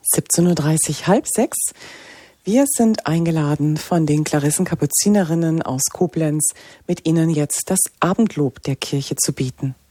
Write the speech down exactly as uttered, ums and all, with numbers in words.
siebzehn Uhr dreißig, halb sechs. Wir sind eingeladen von den Klarissenkapuzinerinnen aus Koblenz, mit Ihnen jetzt das Abendlob der Kirche zu bieten.